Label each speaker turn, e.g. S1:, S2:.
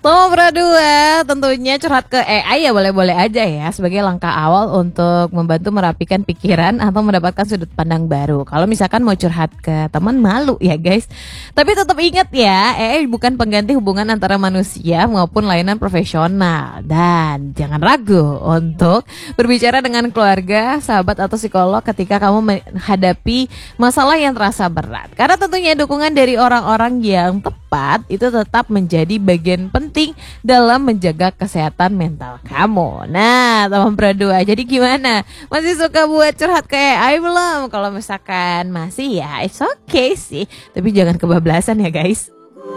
S1: Nomor 2, tentunya curhat ke AI ya boleh-boleh aja ya sebagai langkah awal untuk membantu merapikan pikiran atau mendapatkan sudut pandang baru. Kalau misalkan mau curhat ke teman malu ya guys. Tapi tetap ingat ya, AI bukan pengganti hubungan antara manusia maupun layanan profesional. Dan jangan ragu untuk berbicara dengan keluarga, sahabat atau psikolog ketika kamu menghadapi masalah yang terasa berat. Karena tentunya dukungan dari orang-orang yang tepat itu tetap menjadi bagian penting dalam menjaga kesehatan mental kamu. Nah, teman berdua, jadi gimana? Masih suka buat curhat ke AI belum? Kalau misalkan masih ya, it's okay sih. Tapi jangan kebablasan ya guys.